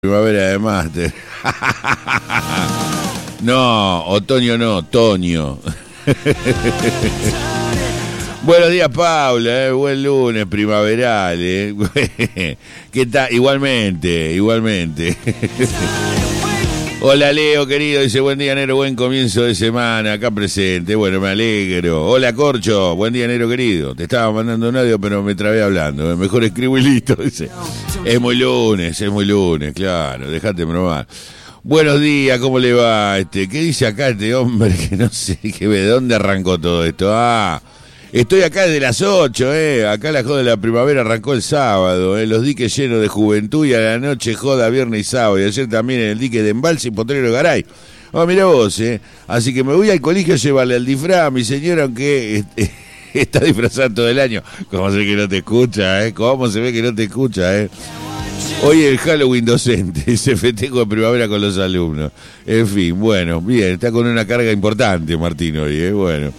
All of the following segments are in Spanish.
Primavera de máster. No, otoño no, otoño. Buenos días, Paula, buen lunes primaveral, ¿Qué tal? Igualmente. Hola, Leo, querido, dice, buen día, Nero, buen comienzo de semana, acá presente, bueno, me alegro. Hola, Corcho, buen día, Nero, querido, te estaba mandando un audio, pero me trabé hablando, mejor escribo y listo, dice. Es muy lunes, claro, dejate probar. Buenos días, ¿cómo le va? ¿Qué dice acá este hombre que no sé qué ve? ¿De dónde arrancó todo esto? Estoy acá desde las 8, acá la joda de la primavera arrancó el sábado, los diques llenos de juventud y a la noche joda viernes y sábado, y ayer también en el dique de Embalse y Potrero Garay. Mirá vos, así que me voy al colegio a llevarle el disfraz a mi señora, aunque está disfrazada todo el año. ¿Cómo se ve que no te escucha, ¿Cómo se ve que no te escucha, Hoy es el Halloween docente, se festejo de primavera con los alumnos. En fin, bueno, bien, está con una carga importante Martín hoy, bueno.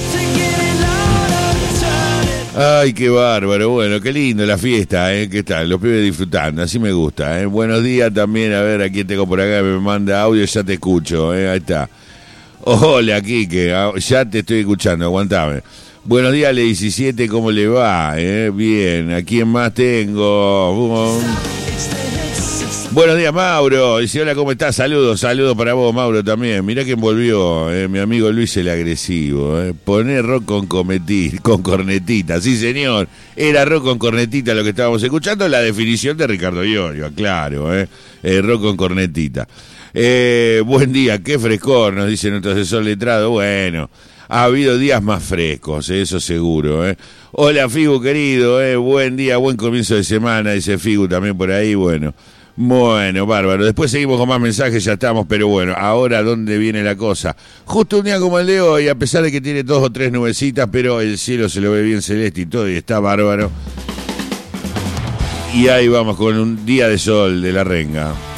Ay, qué bárbaro, bueno, qué lindo la fiesta, ¿Qué tal? Los pibes disfrutando, así me gusta, Buenos días también, a ver, a quién tengo por acá, me manda audio, ya te escucho, ahí está. Hola, Quique, ya te estoy escuchando, aguantame. Buenos días, Ale 17, ¿cómo le va? Bien, ¿a quién más tengo? Buenos días, Mauro. Dice, hola, ¿cómo estás? Saludos para vos, Mauro, también. Mirá quién volvió, mi amigo Luis el agresivo. Poné rock con cornetita. Sí, señor. Era rock con cornetita lo que estábamos escuchando. La definición de Ricardo Iorio, claro, rock con cornetita. Buen día, qué frescor, nos dice nuestro asesor letrado. Bueno, ha habido días más frescos, eso seguro, Hola, Figu, querido, buen día, buen comienzo de semana, dice Figu también por ahí, bueno. Bueno, bárbaro. Después seguimos con más mensajes, ya estamos, pero bueno, ahora ¿dónde viene la cosa? Justo un día como el de hoy, a pesar de que tiene 2 o 3 nubecitas, pero el cielo se lo ve bien celeste y todo, y está bárbaro. Y ahí vamos con un día de sol de la renga.